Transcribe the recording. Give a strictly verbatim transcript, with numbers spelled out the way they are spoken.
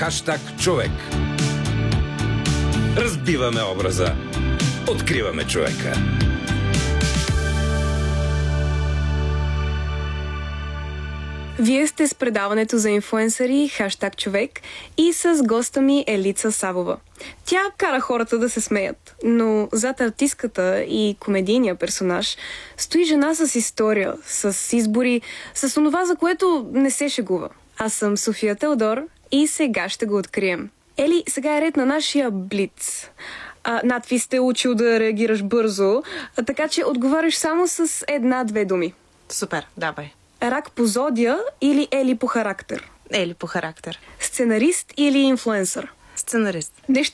Хаштаг човек. Разбиваме образа. Откриваме човека. Вие сте с предаването за инфлуенсъри Хаштаг човек и с госта ми Елица Савова. Тя кара хората да се смеят, но зад артистката и комедийния персонаж стои жена с история, с избори, с онова, за което не се шегува. Аз съм София Теодор и сега ще го открием. Ели, сега е ред на нашия блиц. А, надви сте учил да реагираш бързо, а, така че отговаряш само с една-две думи. Супер, давай. Рак по зодия или Ели по характер? Ели по характер. Сценарист или инфлуенсър? Сценарист. Нещо